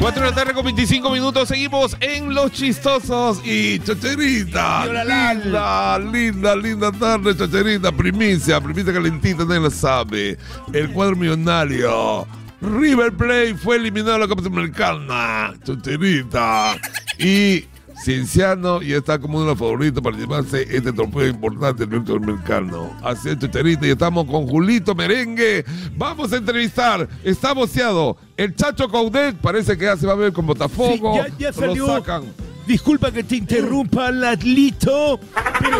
4 de la tarde con 25 minutos. Seguimos en Los Chistosos. Y Chacherita, linda tarde, Chacherita. Primicia calentita, nadie lo sabe. El cuadro millonario River Plate fue eliminado de la Copa Sudamericana, Chacherita. Y Cienciano y está como uno de los favoritos para llevarse este trofeo importante del Sudamericano. Así es, Chacherita, y estamos con Julito Merengue. Vamos a entrevistar. Está boceado el Chacho Coudet, parece que ya se va a ver con Botafogo. Sí, ya salió. Lo sacan. Disculpa que te interrumpa, Latlito, pero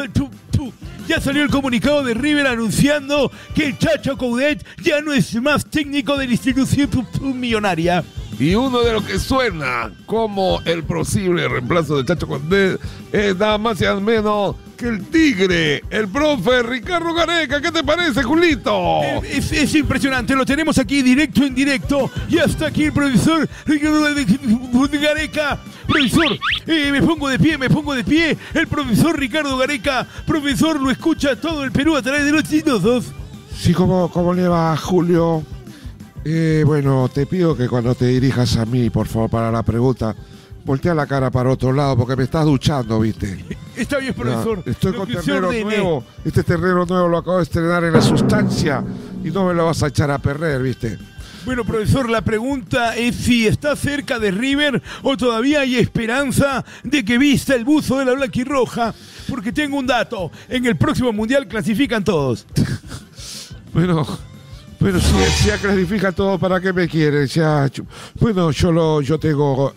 ya salió el comunicado de River anunciando que el Chacho Coudet ya no es más técnico de la institución millonaria. Y uno de los que suena como el posible reemplazo de Chacho Coudet es nada más y nada menos que el Tigre, el profe Ricardo Gareca. ¿Qué te parece, Julito? Es impresionante, lo tenemos aquí directo en directo. Y hasta aquí el profesor Ricardo Gareca. Profesor, me pongo de pie. El profesor Ricardo Gareca. Profesor, lo escucha todo el Perú a través de Los Chistosos. Sí, ¿cómo le va, Julio? Bueno, te pido que cuando te dirijas a mí, por favor, para la pregunta, voltea la cara para otro lado porque me estás duchando, ¿viste? Está bien, profesor. Estoy con terreno nuevo. Este terreno nuevo lo acabo de estrenar en La Sustancia y no me lo vas a echar a perder, ¿viste? Bueno, profesor, la pregunta es si está cerca de River o todavía hay esperanza de que vista el buzo de la blanquirroja. Porque tengo un dato, en el próximo Mundial clasifican todos. Bueno, si ya clasifica todo, ¿para qué me quieres? Bueno, yo tengo...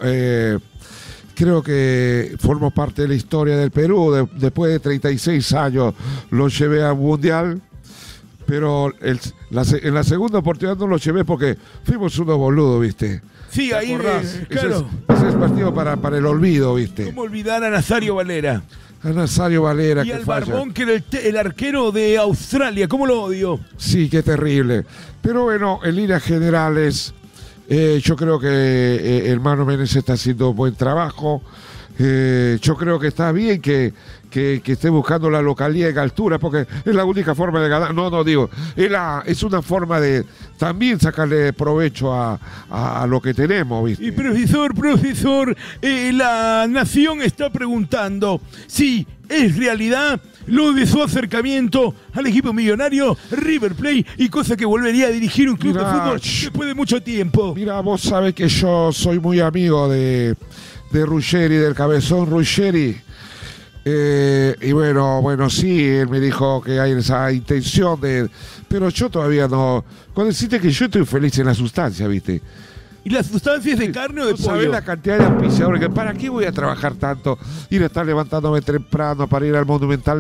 creo que formo parte de la historia del Perú. Después de 36 años lo llevé a un Mundial. Pero en la segunda oportunidad no lo llevé porque fuimos unos boludos, ¿viste? Sí, ahí, claro. Ese es partido para el olvido, ¿viste? ¿Cómo olvidar a Nazario Valera? A Nazario Valera, y que al falla. Barbón, que era el arquero de Australia. ¿Cómo lo odio? Sí, qué terrible. Pero bueno, en líneas generales, yo creo que el Mano Menezes está haciendo un buen trabajo. Yo creo que está bien que esté buscando la localidad en altura, porque es la única forma de ganar. Es una forma de también sacarle provecho a lo que tenemos, ¿viste? Y profesor, la Nación está preguntando si es realidad lo de su acercamiento al equipo millonario River Plate, y cosa que volvería a dirigir un club de fútbol después de mucho tiempo. Mira, vos sabés que yo soy muy amigo de Ruggeri, del cabezón Ruggeri. Y bueno, sí, él me dijo que hay esa intención pero yo todavía no. Cuando deciste que yo estoy feliz en La Sustancia, ¿viste? ¿Y la sustancia es de carne o de pollo? ¿Sabés la cantidad de auspiciadores? ¿Para qué voy a trabajar tanto? Ir a estar levantándome temprano para ir al Monumental